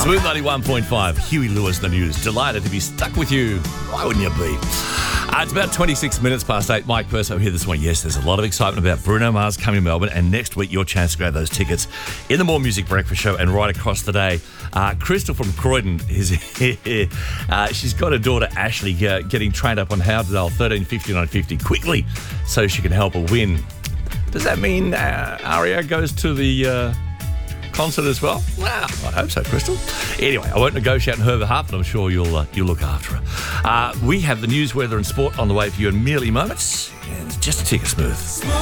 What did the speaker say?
Smooth 91.5, Huey Lewis, the news. Delighted to be stuck with you. Why wouldn't you be? It's about 26 minutes past 8. Mike Perso here this morning. Yes, there's a lot of excitement about Bruno Mars coming to Melbourne, and next week your chance to grab those tickets in the More Music Breakfast Show and right across the day. Crystal from Croydon is here. She's got her daughter Ashley getting trained up on how to dial 135950 quickly so she can help her win. Does that mean Aria goes to the concert as well? Well, I hope so, Crystal. Anyway, I won't negotiate on her behalf, but I'm sure you'll look after her. We have the news, weather and sport on the way for you in merely moments. And just to take it smooth.